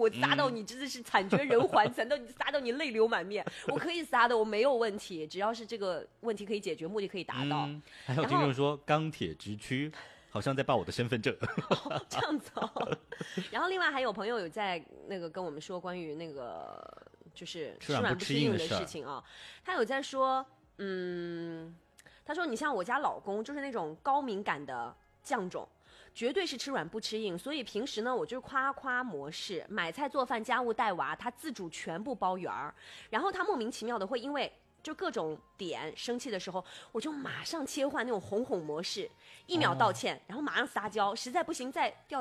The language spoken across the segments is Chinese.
我撒到你真的是惨绝人寰，撒到你泪流满面，我可以撒的，我没有问题，只要是这个问题可以解决，目的可以达到。 还有听众说钢铁直驱。好像在报我的身份证。 这样子哦。然后另外还有朋友有在那个跟我们说关于那个就是吃软不吃硬的事情啊，他有在说，他说你像我家老公就是那种高敏感的犟种，绝对是吃软不吃硬，所以平时呢我就是夸夸模式，买菜做饭家务带娃他自主全部包圆儿，然后他莫名其妙的会因为就各种点生气的时候，我就马上切换那种哄模式，1秒道歉，然后马上撒娇，实在不行再掉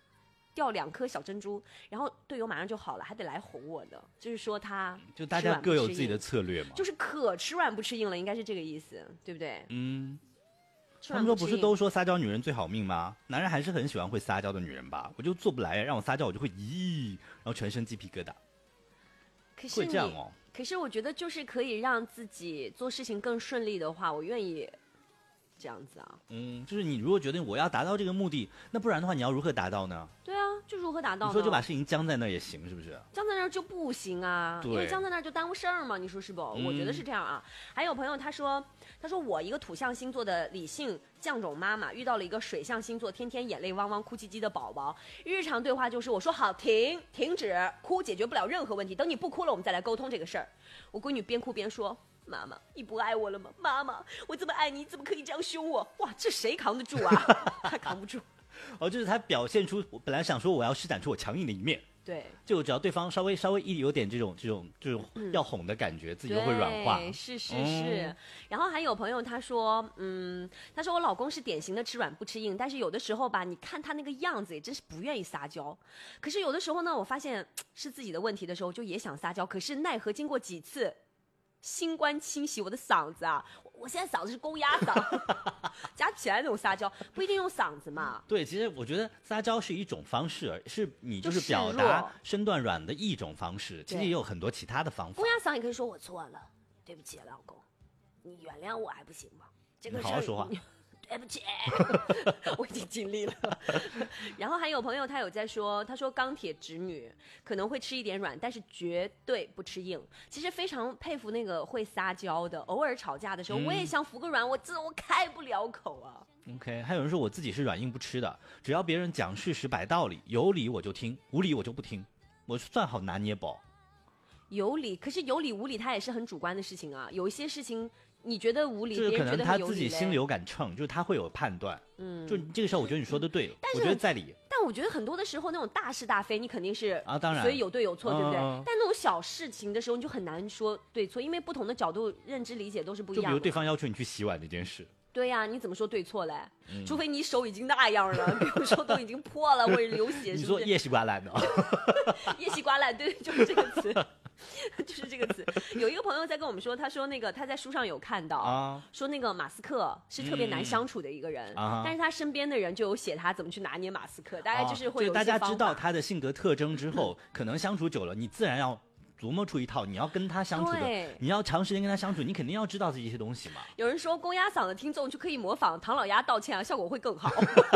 2颗小珍珠，然后队友马上就好了，还得来哄我的，就是说他就大家各有自己的策略嘛， 就是可吃软不吃硬了，应该是这个意思，对不对？ 他们说不是都说撒娇女人最好命吗？男人还是很喜欢会撒娇的女人吧？我就做不来，让我撒娇我就会然后全身鸡皮疙瘩。 可是会这样哦。 可是我觉得就是可以让自己做事情更顺利的话，我愿意这样子啊。 就是你如果觉得我要达到这个目的，那不然的话你要如何达到呢？ 对啊，就如何达到呢？ 你说就把事情僵在那儿也行，是不是？ 僵在那儿就不行啊，因为僵在那儿就耽误事儿嘛，你说是不？我觉得是这样啊。还有朋友他说我一个土象星座的理性犟种妈妈遇到了一个水象星座天天眼泪汪汪哭唧唧的宝宝，日常对话就是我说好停止哭，解决不了任何问题，等你不哭了我们再来沟通这个事儿。我闺女边哭边说，妈妈你不爱我了吗？妈妈我这么爱你怎么可以这样凶我？哇，这谁扛得住啊？他扛不住。 就是他表现出我本来想说我要施展出我强硬的一面， 对， 就只要对方稍微一有点这种要哄的感觉，自己就会软化。 是。然后还有朋友他说，他说我老公是典型的吃软不吃硬，但是有的时候吧，你看他那个样子也真是不愿意撒娇。可是有的时候呢，我发现是自己的问题的时候，就也想撒娇，可是奈何经过几次新冠清洗我的嗓子啊，我现在嗓子是公鸭嗓，加起来那种撒娇不一定用嗓子嘛。 对，其实我觉得撒娇是一种方式，是你就是表达身段软的一种方式，其实也有很多其他的方法。 公鸭嗓也可以说我错了，对不起老公，你原谅我还不行吗？这个事好好说话。 对不起，我已经尽力了。然后还有朋友他有在说，他说钢铁直女可能会吃一点软，但是绝对不吃硬。其实非常佩服那个会撒娇的，偶尔吵架的时候，我也想服个软，我开不了口啊。 OK， 还有人说我自己是软硬不吃的，只要别人讲事实摆道理，有理我就听，无理我就不听，我算好拿捏不。 有理，可是有理无理它也是很主观的事情啊，有一些事情你觉得无理， 这可能他自己心里有杆秤，就是他会有判断。就这个时候，我觉得你说的对，我觉得在理。 但我觉得很多的时候，那种大是大非，你肯定是啊，当然， 所以有对有错，对不对？但那种小事情的时候，你就很难说对错，因为不同的角度认知理解都是不一样的。 就比如对方要求你去洗碗这件事。 对呀，你怎么说对错嘞？除非你手已经那样了，比如说都已经破了或者流血， 你说夜洗刮烂的， 夜洗刮烂，对，就是这个词。就是这个词。有一个朋友在跟我们说，他说那个他在书上有看到，说那个马斯克是特别难相处的一个人，但是他身边的人就有写他怎么去拿捏马斯克，大概就是会有一些方法。 大家知道他的性格特征之后，可能相处久了，你自然要琢磨出一套你要跟他相处的，你要长时间跟他相处，你肯定要知道这些东西嘛。 有人说公鸭嗓的听众就可以模仿唐老鸭道歉啊，效果会更好。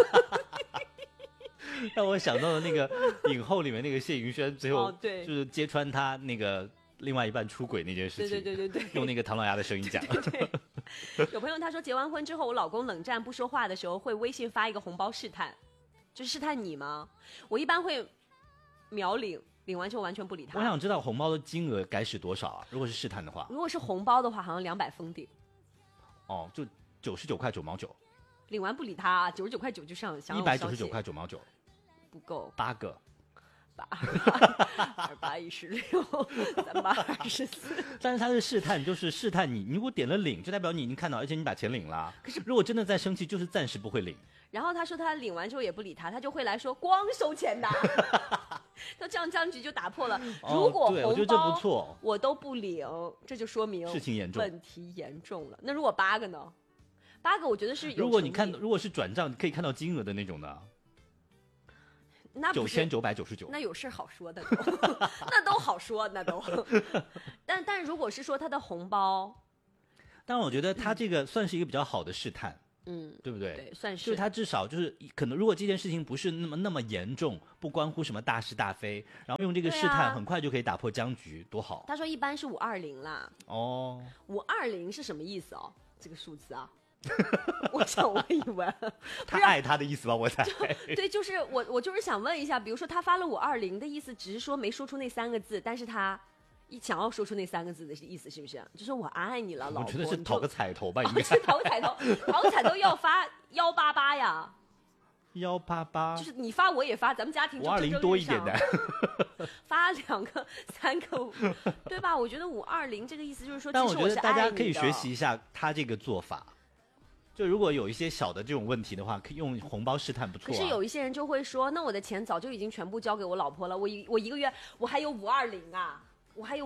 让我想到了那个影后里面那个谢盈萱最后就是揭穿他那个另外一半出轨那件事情， 对， 用那个唐老鸭的声音讲。 对。有朋友他说结完婚之后，我老公冷战不说话的时候会微信发一个红包试探，就是试探你吗？我一般会秒领完之后完全不理他。 我想知道红包的金额该是多少啊？如果是试探的话， 如果是红包的话，好像200封顶。 哦，就99块9毛9。 领完不理他，99块9就上 199块9毛9。 不够 ，8个 ，28163824。 但是他是试探，就是试探你如果点了领，就代表你已经看到，而且你把钱领了。可是如果真的在生气，就是暂时不会领。 然后他说他领完之后也不理他，他就会来说光收钱的。他这样僵局就打破了。如果红包我觉得这不错， 我都不领，这就说明事情严重， 问题严重了。那如果8个呢？8个我觉得是有。 如果是转账可以看到金额的那种的。 那 9999， 那有事好说的，那都好说，那都。但如果是说他的红包， 但我觉得他这个算是一个比较好的试探， 对不对？ 对，算是。 就是他至少就是可能，如果这件事情不是那么严重，不关乎什么大是大非，然后用这个试探很快就可以打破僵局，多好。 他说一般是520啦。 哦 ，520是什么意思哦？这个数字啊？我想问一问， 他爱他的意思吧？我猜。 对，就是我就是想问一下，比如说他发了520的意思，只是说没说出那3个字，但是他想要说出那3个字的意思是不是？就是我爱你了，老婆。 我觉得是讨个彩头吧，应该。是讨个彩头，讨个彩头要发188呀。 188。 就是你发我也发，咱们家庭就 520多一点的。 发2个3个，对吧？我觉得520这个意思就是说， 但我觉得大家可以学习一下他这个做法。就如果有一些小的这种问题的话，可以用红包试探，不错。 可是有一些人就会说，那我的钱早就已经全部交给我老婆了，我一个月我还有520啊，我还有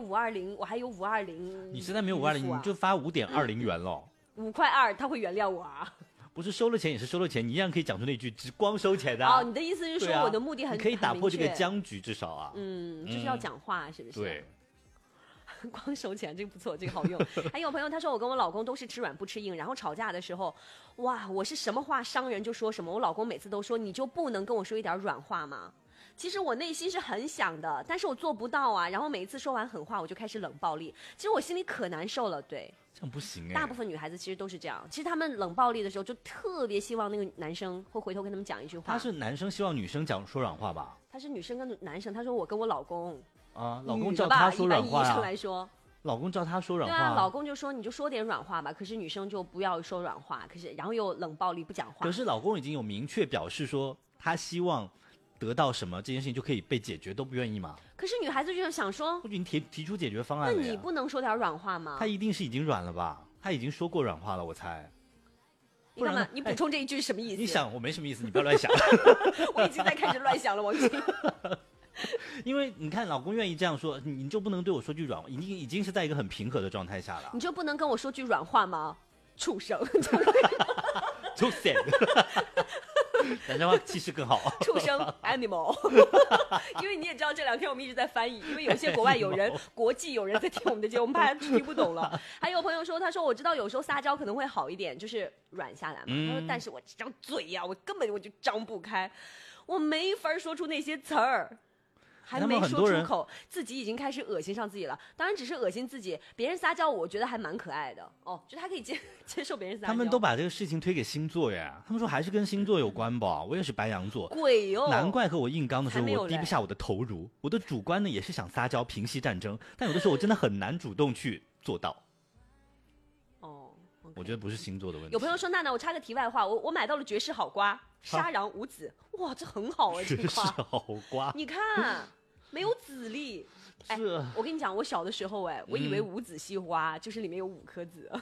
520， 你现在没有520，你就发5.20元了。 5块2，他会原谅我啊？ 不是收了钱也是收了钱，你一样可以讲出那句只光收钱的。 哦，你的意思是说我的目的你可以打破这个僵局，至少啊。 就是要讲话，是不是？ 对。 光收钱这个不错，这个好用。还有朋友他说我跟我老公都是吃软不吃硬，然后吵架的时候，哇，我是什么话伤人就说什么。我老公每次都说你就不能跟我说一点软话吗？其实我内心是很想的，但是我做不到啊。然后每一次说完狠话，我就开始冷暴力。其实我心里可难受了，对。 这样不行哎。 大部分女孩子其实都是这样，其实她们冷暴力的时候就特别希望那个男生会回头跟他们讲一句话。 他是男生希望女生说软话吧？ 他是女生跟男生，他说我跟我老公。 老公叫他说软话一般意义上来说， 老公叫他说软话。 对啊，老公就说你就说点软话吧。可是女生就不要说软话，可是然后又冷暴力不讲话。 可是老公已经有明确表示说他希望得到什么，这件事情就可以被解决，都不愿意吗？ 可是女孩子就是想说， 我已经提出解决方案了呀。 那你不能说点软话吗？ 他一定是已经软了吧？他已经说过软话了，我猜。 你干嘛？你补充这一句是什么意思？ 你想我没什么意思，你不要乱想。 我已经在开始乱想了，王晶。 因为你看，老公愿意这样说，你就不能对我说句软话，已经是在一个很平和的状态下了。 你就不能跟我说句软话吗？畜生！ 畜生！讲这话气势更好。 畜生 animal。因为你也知道，这2天我们一直在翻译，因为有些国外有人、国际有人在听我们的节目，我们怕他听不懂了。还有朋友说，他说我知道有时候撒娇可能会好一点，就是软下来嘛。他说，但是我这张嘴呀，我根本就张不开，我没法说出那些词儿。还没说出口，自己已经开始恶心上自己了。当然只是恶心自己，别人撒娇我觉得还蛮可爱的哦，就他可以接受别人撒娇。 他们都把这个事情推给星座呀，他们说还是跟星座有关吧。我也是白羊座， 鬼哦， 难怪和我硬刚的时候我低不下我的头颅。我的主观呢也是想撒娇平息战争，但有的时候我真的很难主动去做到。 哦， 我觉得不是星座的问题。 有朋友说娜娜，我插个题外话，我买到了绝世好瓜沙瓤无籽，哇，这很好啊，这个瓜。 绝世好瓜， 你看。没有籽粒，哎，我跟你讲，我小的时候，我以为无籽西瓜就是里面有5颗籽。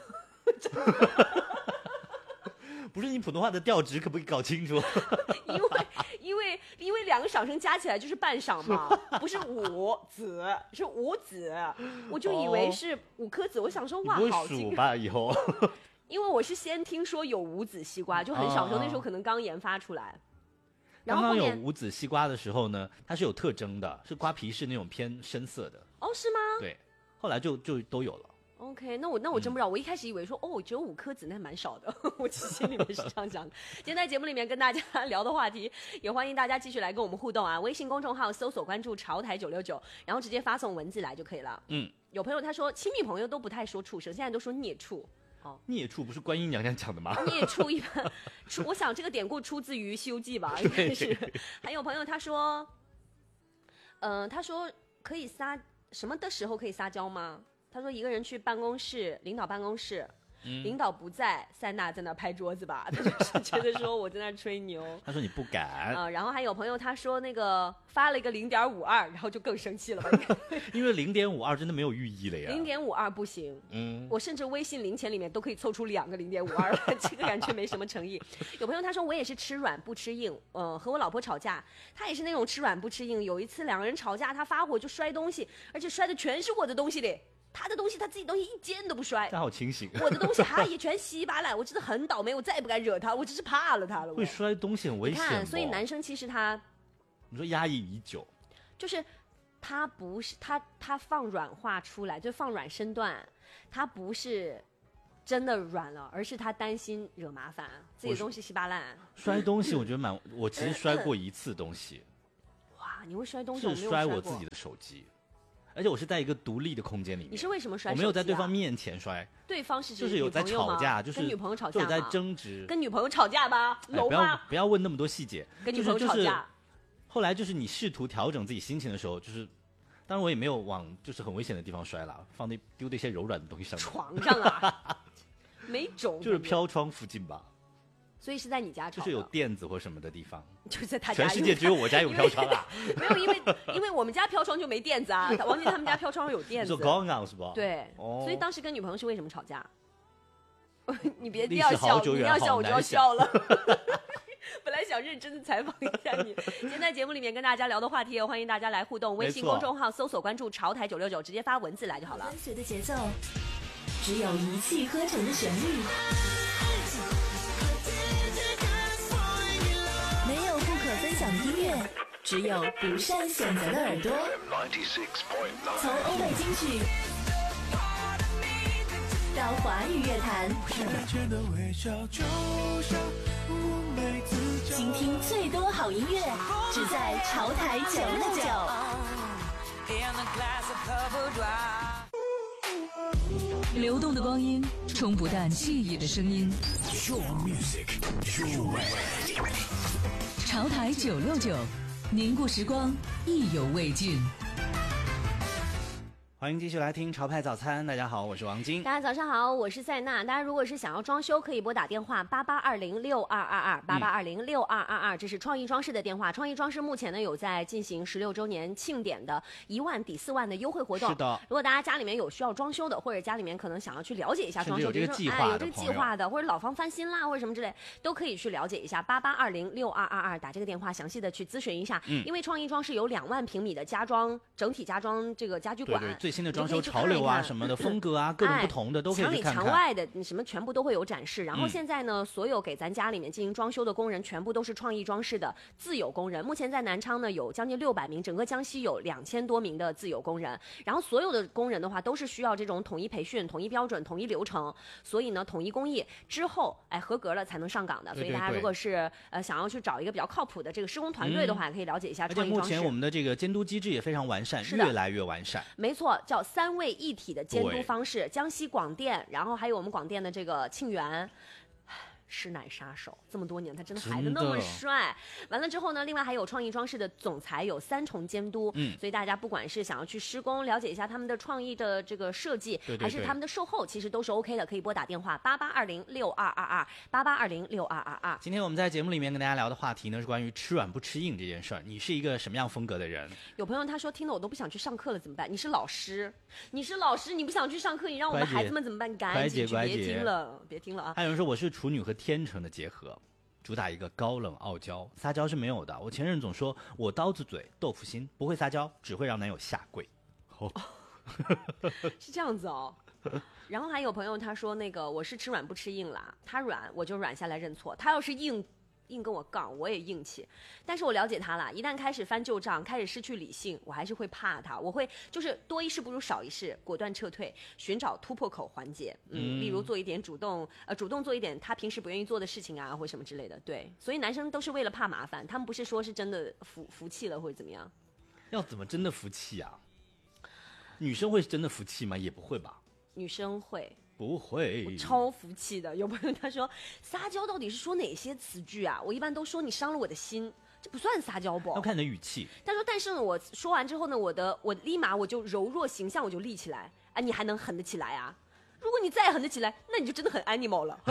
不是你普通话的调值可不可以搞清楚？ 因为2个赏声加起来就是半赏嘛，不是5籽，是无籽，我就以为是5颗籽，我想说哇，好数吧以后。 因为我是先听说有无籽西瓜，就很小时候，那时候可能刚研发出来。 刚刚有无籽西瓜的时候呢，它是有特征的，是瓜皮是那种偏深色的。 哦，是吗？ 对，后来就都有了。 OK， 那我真不知道，我一开始以为说只有5颗籽，那还蛮少的，我心里面是这样想的。今天在节目里面跟大家聊的话题，也欢迎大家继续来跟我们互动啊！微信公众号搜索关注潮台969，然后直接发送文字来就可以了。有朋友他说亲密朋友都不太说畜生，现在都说孽畜。 孽畜不是观音娘娘讲的吗？ 孽畜一般，我想这个典故出自于《西游记》吧，应该是。还有朋友他说，他说可以什么的时候可以撒娇吗？他说一个人去办公室，领导办公室。领导不在，塞纳在那拍桌子吧，他就是觉得说我在那吹牛。 他说你不敢然后还有朋友他说那个发了一个0.52，然后就更生气了吧？ 因为0.52真的没有寓意了呀。 0.52不行，我甚至微信零钱里面都可以凑出2个0.52了，这个感觉没什么诚意。有朋友他说我也是吃软不吃硬，和我老婆吵架，他也是那种吃软不吃硬。有一次2个人吵架，他发火就摔东西，而且摔的全是我的东西里。他的东西，他自己东西一件都不摔， 他好清醒。 我的东西他也全稀巴烂，我真的很倒霉，我再也不敢惹他，我只是怕了他了。 会摔东西很危险。你看， 所以男生其实他， 你说压抑已久， 就是他不是他放软话出来，就放软身段，他不是真的软了，而是他担心惹麻烦，自己的东西稀巴烂。 摔东西我觉得我其实摔过一次东西。 哇，你会摔东西？ 是摔我自己的手机，而且我是在一个独立的空间里面。 你是为什么摔手机？ 我没有在对方面前摔。 对方是就是有在吵架，就是跟女朋友吵架吗？ 就有在争执。 跟女朋友吵架吧？ 不要问那么多细节。 跟女朋友吵架。 后来就是你试图调整自己心情的时候，就是当然我也没有往就是很危险的地方摔了，丢的一些柔软的东西上面。 床上啊。没种， 就是飘窗附近吧， 所以是在你家吵的， 就是有垫子或什么的地方， 就是在他家。 全世界只有我家有飘窗啊！ 没有，因为我们家飘窗就没垫子啊，王晶他们家飘窗有垫子。 做高昂是吧？ 对，所以当时跟女朋友是为什么吵架？你别要笑，你要笑我就要笑了。本来想认真的采访一下你，今天在节目里面跟大家聊的话题，欢迎大家来互动，微信公众号搜索关注潮台969，直接发文字来就好了。 跟随的节奏。只有一气呵成的旋律，没有不可分享的音乐，只有不善选择的耳朵。从欧美金曲到华语乐坛，倾听最多好音乐，只在潮台969。流动的光阴，冲不淡记忆的声音。潮台969，凝固时光，意犹未尽。 欢迎继续来听潮派早餐，大家好，我是王晶。 大家早上好，我是赛娜。大家如果是想要装修，可以拨打电话88206222，88206222，这是创意装饰的电话。创意装饰目前呢有在进行16周年庆典的1万抵4万的优惠活动。 是的。 如果大家家里面有需要装修的，或者家里面可能想要去了解一下装修， 有这个计划的， 有这个计划的，或者老房翻新啦，或者什么之类，都可以去了解一下88206222，打这个电话详细的去咨询一下。因为创意装饰有2万平米的家装，整体家装这个家居馆。 对，最新的装修潮流啊什么的风格啊，各种不同的都可以去看看。 墙里墙外的什么全部都会有展示。然后现在呢，所有给咱家里面进行装修的工人，全部都是创意装饰的自有工人。目前在南昌呢有将近600名，整个江西有2000多名的自有工人。然后所有的工人的话，都是需要这种统一培训、统一标准、统一流程。所以呢，统一工艺之后，合格了才能上岗的。所以大家如果是想要去找一个比较靠谱的这个施工团队的话，可以了解一下创意装饰。 而且目前我们的这个监督机制也非常完善，越来越完善。 没错，叫3位一体的监督方式，江西广电，然后还有我们广电的这个庆元。师奶杀手，这么多年他真的还是那么帅。完了之后呢，另外还有创意装饰的总裁有3重监督，所以大家不管是想要去施工，了解一下他们的创意的这个设计，还是他们的售后，其实都是 OK 的，可以拨打电话88206222，88206222。 今天我们在节目里面跟大家聊的话题呢，是关于吃软不吃硬这件事儿。你是一个什么样风格的人？ 有朋友他说听得我都不想去上课了，怎么办？你是老师，你不想去上课，你让我们孩子们怎么办？赶紧去，别听了啊！ 还有人说我是处女和天成的结合，主打一个高冷傲娇，撒娇是没有的。我前任总说我刀子嘴豆腐心，不会撒娇，只会让男友下跪。 是这样子哦。然后还有朋友他说那个我是吃软不吃硬啦，他软我就软下来认错，他要是硬跟我杠，我也硬气。但是我了解他了，一旦开始翻旧账，开始失去理性，我还是会怕他。我会就是多一事不如少一事，果断撤退，寻找突破口缓解。例如做一点主动做一点他平时不愿意做的事情啊，或什么之类的。对，所以男生都是为了怕麻烦，他们不是说是真的服气了或者怎么样。 要怎么真的服气啊？女生会真的服气吗？也不会吧。 女生会。 不会， 我超服气的。有朋友他说撒娇到底是说哪些词句啊？我一般都说你伤了我的心，这不算撒娇不？ 要看你的语气。 他说但是我说完之后呢，我立马我就柔弱形象我就立起来啊，你还能狠得起来啊？如果你再狠得起来，那你就真的很 animal 了。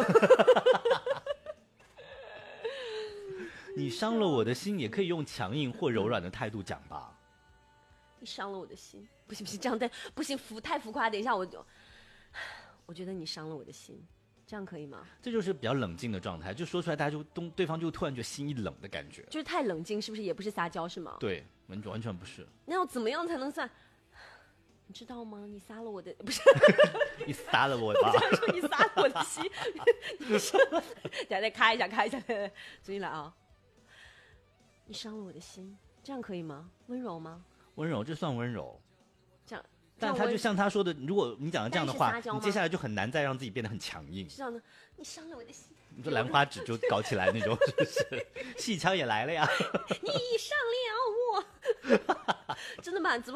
你伤了我的心，也可以用强硬或柔软的态度讲吧。 你伤了我的心，不行，这样不行，太浮夸。等一下我觉得你伤了我的心，这样可以吗？ 这就是比较冷静的状态，就说出来，大家就对方就突然觉得心一冷的感觉， 就是太冷静，是不是也不是撒娇是吗？ 对，完全不是。 那要怎么样才能算？你知道吗？你撒了我的不是？ 你撒了我吧？ 说你撒了我的心，你说，等下再咔一下，重新来啊！你伤了我的心，这样可以吗？温柔吗？ 温柔，这算温柔。 这样但他就像他说的，如果你讲的这样的话，你接下来就很难再让自己变得很强硬。 是这样的，你伤了我的心。 你说兰花指就搞起来那种，是不是？戏腔也来了呀！ 你伤了我，真的吗？